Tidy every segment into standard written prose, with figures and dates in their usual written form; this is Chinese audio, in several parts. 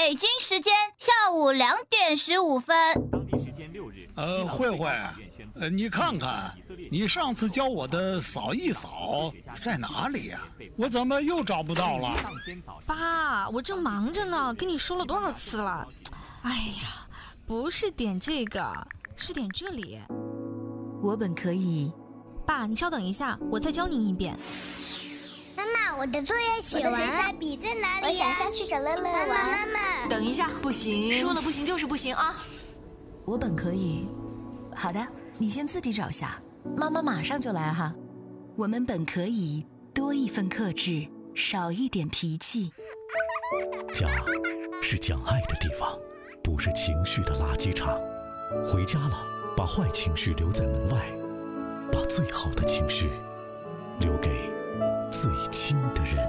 北京时间下午2点15分。 当地时间6日。 慧慧，你看看，你上次教我的扫一扫在哪里呀？我怎么又找不到了？ 爸，我正忙着呢，跟你说了多少次了？哎呀，不是点这个，是点这里。 我本可以。 爸，你稍等一下，我再教您一遍。 妈妈，我的作业写完了。我的水彩笔在哪里呀？我想下去找乐乐玩。妈妈， 等一下，不行，说了不行就是不行啊！我本可以。好的，你先自己找下，妈妈马上就来哈。我们本可以多一份克制，少一点脾气。 家是讲爱的地方，不是情绪的垃圾场。回家了，把坏情绪留在门外，把最好的情绪留给最亲的人。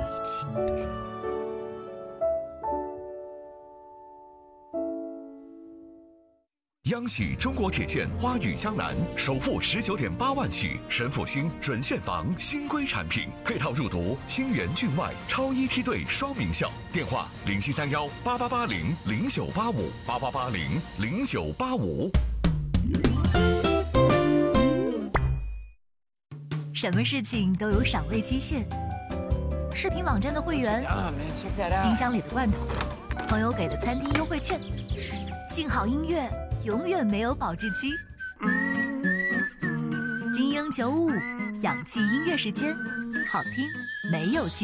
央喜中国铁建花语江南首付19.8万起，神阜新准现房新规产品，配套入读清源郡外超一梯队双名校。电话07318880098588800985。 什么事情都有赏味期限，视频网站的会员，冰箱里的罐头，朋友给的餐厅优惠券，幸好音乐永远没有保质期。精英955，氧气音乐时间，好听没有期。